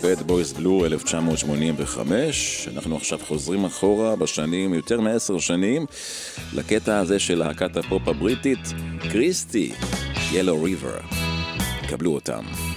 Bad Boys Blue 1985. אנחנו עכשיו חוזרים אחורה בשנים, יותר מ10 שנים, לקטע הזה של להקת הפופ הבריטית, קריסטי, Yellow River. קבלו אותם.